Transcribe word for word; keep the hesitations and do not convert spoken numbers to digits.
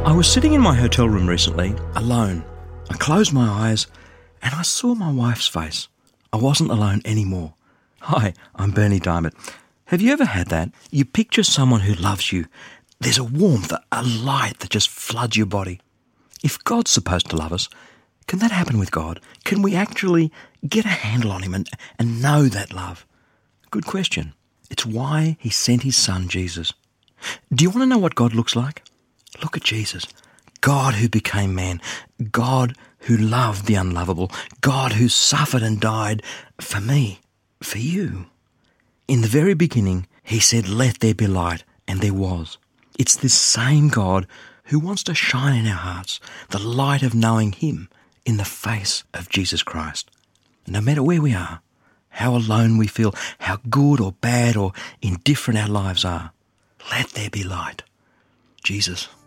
I was sitting in my hotel room recently, alone. I closed my eyes and I saw my wife's face. I wasn't alone anymore. Hi, I'm Bernie Diamond. Have you ever had that? You picture someone who loves you. There's a warmth, a light that just floods your body. If God's supposed to love us, can that happen with God? Can we actually get a handle on him and, and know that love? Good question. It's why he sent his son, Jesus. Do you want to know what God looks like? Look at Jesus. God who became man. God who loved the unlovable. God who suffered and died for me, for you. In the very beginning, he said, "Let there be light," and there was. It's this same God who wants to shine in our hearts, the light of knowing him in the face of Jesus Christ. No matter where we are, how alone we feel, how good or bad or indifferent our lives are, let there be light. Jesus.